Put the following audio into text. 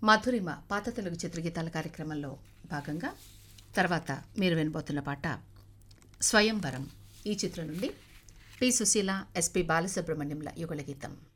మధురిమ పాత తెలుగు చిత్రగీతాల కార్యక్రమంలో భాగంగా తర్వాత మీరు వినబోతున్న పాట స్వయంవరం ఈ చిత్రం నుండి పి సుశీల ఎస్పి బాలసుబ్రహ్మణ్యంల యుగళ గీతం.